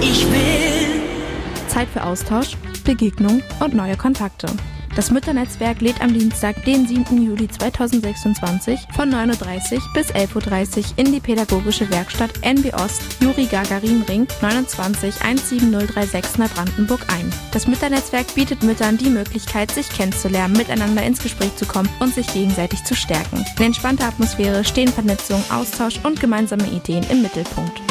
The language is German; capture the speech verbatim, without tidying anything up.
Ich will Zeit für Austausch, Begegnung und neue Kontakte. Das Mütternetzwerk lädt am Dienstag, den siebten Juli zweitausendsechsundzwanzig von neun Uhr dreißig bis elf Uhr dreißig in die pädagogische Werkstatt N B Ost, Juri Gagarin Ring neunundzwanzig siebzehn drei sechs Neubrandenburg ein. Das Mütternetzwerk bietet Müttern die Möglichkeit, sich kennenzulernen, miteinander ins Gespräch zu kommen und sich gegenseitig zu stärken. In entspannter Atmosphäre stehen Vernetzung, Austausch und gemeinsame Ideen im Mittelpunkt.